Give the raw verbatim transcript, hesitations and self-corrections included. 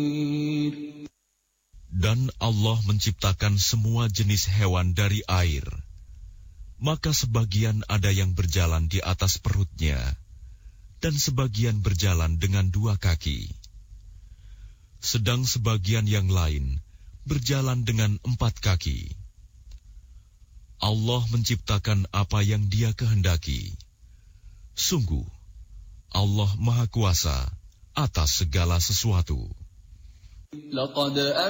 Dan Allah menciptakan semua jenis hewan dari air. Maka sebagian ada yang berjalan di atas perutnya, dan sebagian berjalan dengan dua kaki. Sedang sebagian yang lain berjalan dengan empat kaki. Allah menciptakan apa yang Dia kehendaki. Sungguh, Allah Maha Kuasa atas segala sesuatu. لقد